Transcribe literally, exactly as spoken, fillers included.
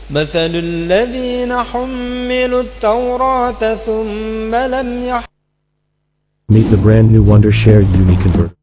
مثل الذين حملوا التوراة ثم لم يحملوها. Meet the brand new Wondershare Uni Converter.